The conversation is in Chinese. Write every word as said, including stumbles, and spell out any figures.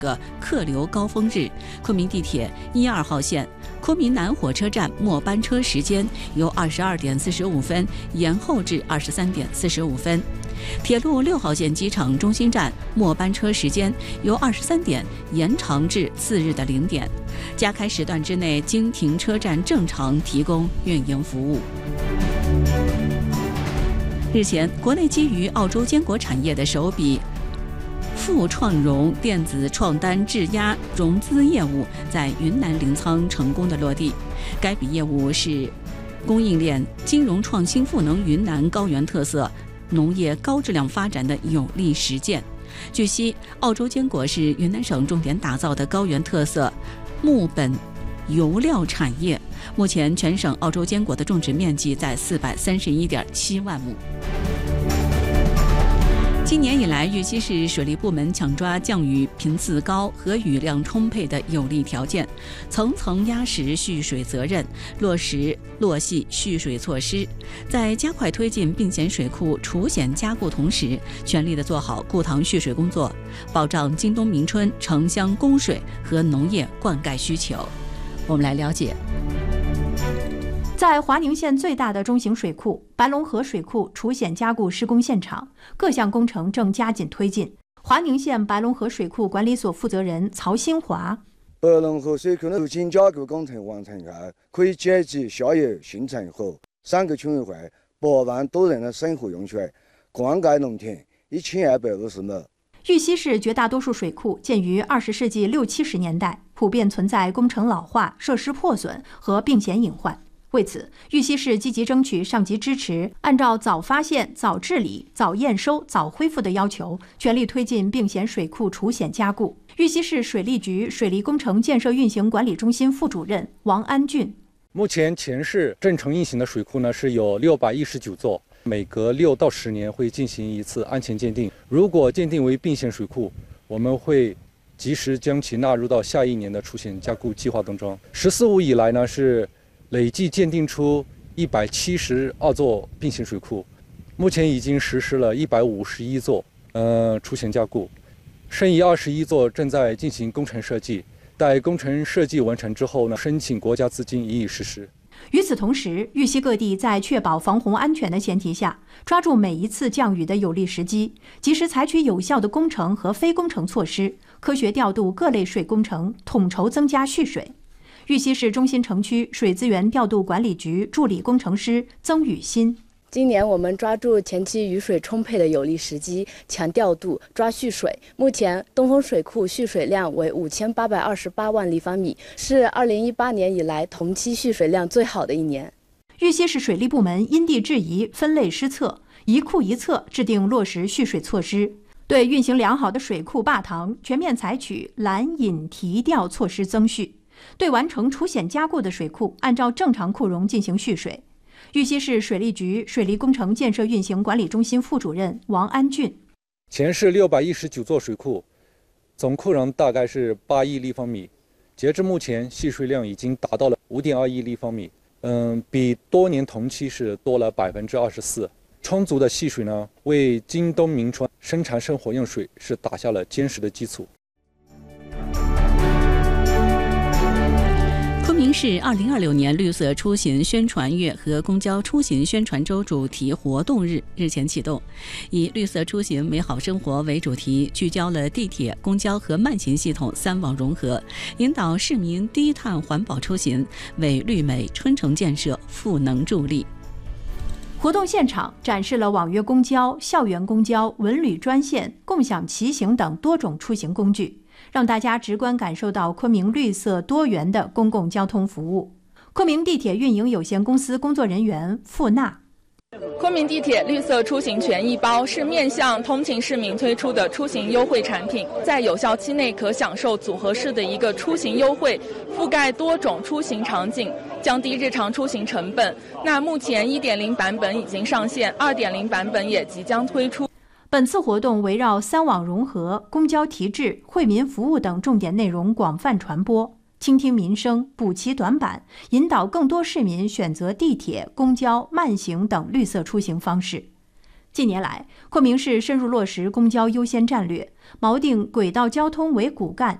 个客流高峰日，昆明地铁一二号线昆明南火车站末班车时间由二十二点四十五分延后至二十三点四十五分。铁路六号线机场中心站末班车时间由二十三点延长至次日的零点，加开时段之内经停车站正常提供运营服务。日前，国内基于澳洲坚果产业的首笔富创融电子创单质押融资业务在云南临沧成功的落地。该笔业务是供应链金融创新赋能云南高原特色农业高质量发展的有力实践。据悉，澳洲坚果是云南省重点打造的高原特色木本油料产业。目前，全省澳洲坚果的种植面积在四百三十一点七万亩。今年以来，玉溪市水利部门抢抓降雨频次高和雨量充沛的有利条件，层层压实蓄水责任，落实落细蓄水措施，在加快推进并贤水库除险加固同时，全力地做好固塘蓄水工作，保障今冬明春城乡供水和农业灌溉需求。我们来了解。 在华宁县最大的中型水库白龙河水库除险加固施工现场，各项工程正加紧推进。华宁县白龙河水库管理所负责人曹新华： 白龙河水库的除险加固工程完成后，可以解决下游形成和三个村委会八万多人的生活用水，灌溉农田一千二百五十亩。 玉溪市绝大多数水库建于二十世纪六七十年代，普遍存在工程老化、设施破损和病险隐患。为此，玉溪市积极争取上级支持，按照早发现、早治理、早验收、早恢复的要求，全力推进并贤水库除险加固。玉溪市水利局水利工程建设运行管理中心副主任王安俊： 目前全市正常运行的水库呢是有六百一十九座，每隔六到十年会进行一次安全鉴定。如果鉴定为并险水库，我们会及时将其纳入到下一年的除险加固计划当中。“十四五”以来呢是累计鉴定出一百七十二座并险水库，目前已经实施了一百五十一座呃除险加固，剩余二十一座正在进行工程设计。待工程设计完成之后呢，申请国家资金予以实施。 与此同时，玉溪各地在确保防洪安全的前提下，抓住每一次降雨的有利时机，及时采取有效的工程和非工程措施，科学调度各类水工程，统筹增加蓄水。玉溪市中心城区水资源调度管理局助理工程师曾雨欣： 今年我们抓住前期雨水充沛的有利时机，强调度，抓蓄水。目前东风水库蓄水量为五千八百二十八万立方米，是二零一八年以来同期蓄水量最好的一年。 玉溪市水利部门因地制宜、分类施策，一库一策制定落实蓄水措施，对运行良好的水库坝塘全面采取拦引提调措施增蓄。对完成除险加固的水库，按照正常库容进行蓄水。玉溪市水利局水利工程建设运行管理中心副主任王安俊： 全市六百一十九座水库，总库容大概是八亿立方米，截至目前，蓄水量已经达到了五点二亿立方米，嗯，比多年同期是多了百分之二十四。充足的蓄水呢，为今冬明春生产生活用水是打下了坚实的基础。 昆明市二零二六年绿色出行宣传月和公交出行宣传周主题活动日日前启动，以绿色出行美好生活为主题，聚焦了地铁、公交和慢行系统三网融合，引导市民低碳环保出行，为绿美春城建设赋能助力。 活动现场展示了网约公交、校园公交、文旅专线、共享骑行等多种出行工具，让大家直观感受到昆明绿色多元的公共交通服务。昆明地铁运营有限公司工作人员付娜： 昆明地铁绿色出行权益包是面向通勤市民推出的出行优惠产品，在有效期内可享受组合式的一个出行优惠，覆盖多种出行场景，降低日常出行成本。那目前 一点零 版本已经上线， 二点零 版本也即将推出。 本次活动围绕三网融合、公交提质、惠民服务等重点内容广泛传播，倾听民生，补齐短板，引导更多市民选择地铁、公交、慢行等绿色出行方式。 近年来，昆明市深入落实公交优先战略，锚定轨道交通为骨干，